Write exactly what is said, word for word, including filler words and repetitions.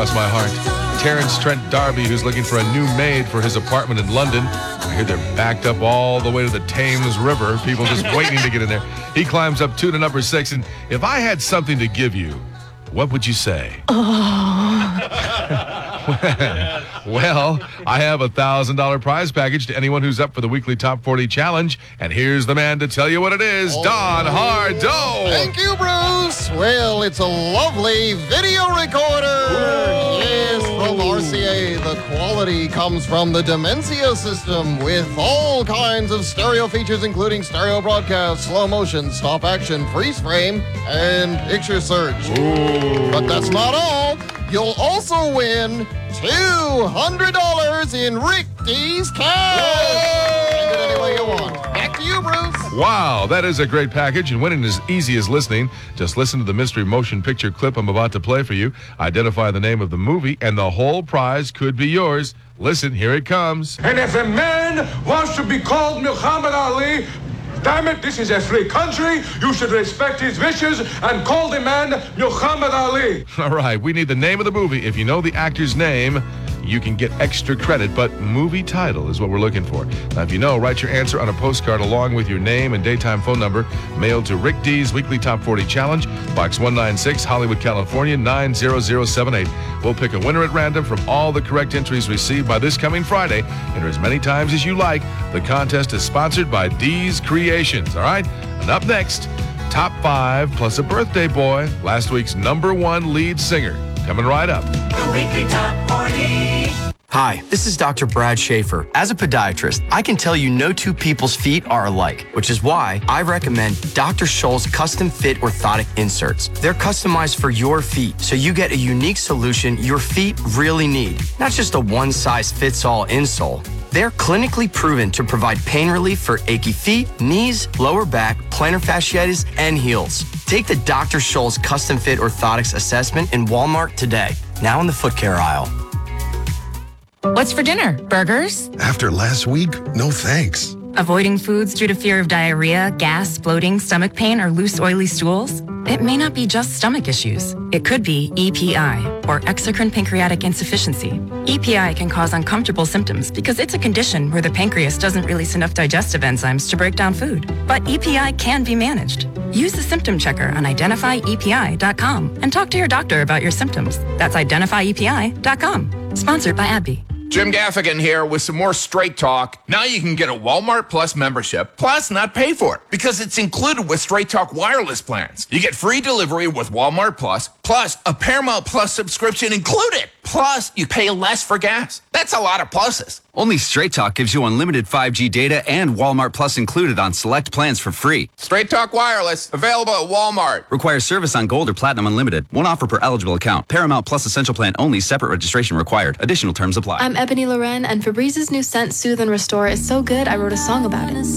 cross my heart. Terrence Trent D'Arby, who's looking for a new maid for his apartment in London. I hear they're backed up all the way to the Thames River. People just waiting to get in there. He climbs up two to number six. And if I had something to give you, what would you say? Oh. Well, I have a one thousand dollars prize package to anyone who's up for the weekly Top forty Challenge. And here's the man to tell you what it is, oh. Don Hardo. Thank you, Bruce. Well, it's a lovely video recorder. Ooh. Yes, from R C A. The quality comes from the Dementia system with all kinds of stereo features, including stereo broadcast, slow motion, stop action, freeze frame, and picture search. Ooh. But that's not all. You'll also win two hundred dollars in Rick D's cash. Spend it any way you want. Back to you, Bruce. Wow, that is a great package, and winning is easy as listening. Just listen to the mystery motion picture clip I'm about to play for you. Identify the name of the movie, and the whole prize could be yours. Listen, here it comes. And if a man wants to be called Muhammad Ali, damn it, this is a free country. You should respect his wishes and call the man Muhammad Ali. All right, we need the name of the movie. If you know the actor's name, you can get extra credit, but movie title is what we're looking for. Now, if you know, write your answer on a postcard along with your name and daytime phone number, mailed to Rick D's Weekly Top forty Challenge, Box one ninety-six, Hollywood, California, nine zero zero seven eight. We'll pick a winner at random from all the correct entries received by this coming Friday. Enter as many times as you like. The contest is sponsored by D's Creations, all right? And up next, Top five plus a birthday boy, last week's number one lead singer. Coming right up. The Weekly Top forty. Hi, this is Doctor Brad Schaefer. As a podiatrist, I can tell you no two people's feet are alike, which is why I recommend Doctor Scholl's custom fit orthotic inserts. They're customized for your feet, so you get a unique solution your feet really need, not just a one-size-fits-all insole. They're clinically proven to provide pain relief for achy feet, knees, lower back, plantar fasciitis, and heels. Take the Doctor Scholl's custom fit orthotics assessment in Walmart today, now in the foot care aisle. What's for dinner? Burgers? After last week, no thanks. Avoiding foods due to fear of diarrhea, gas, bloating, stomach pain, or loose, oily stools? It may not be just stomach issues. It could be E P I, or exocrine pancreatic insufficiency. E P I can cause uncomfortable symptoms because it's a condition where the pancreas doesn't release enough digestive enzymes to break down food. But E P I can be managed. Use the symptom checker on identify E P I dot com and talk to your doctor about your symptoms. That's identify E P I dot com. Sponsored by AbbVie. Jim Gaffigan here with some more Straight Talk. Now you can get a Walmart Plus membership, plus not pay for it, because it's included with Straight Talk wireless plans. You get free delivery with Walmart Plus, plus a Paramount Plus subscription included. Plus, you pay less for gas. That's a lot of pluses. Only Straight Talk gives you unlimited five G data and Walmart Plus included on select plans for free. Straight Talk Wireless, available at Walmart. Requires service on Gold or Platinum Unlimited. One offer per eligible account. Paramount Plus Essential Plan only. Separate registration required. Additional terms apply. I'm Ebony Loren, and Febrez's new scent, Soothe and Restore, is so good I wrote a song about it.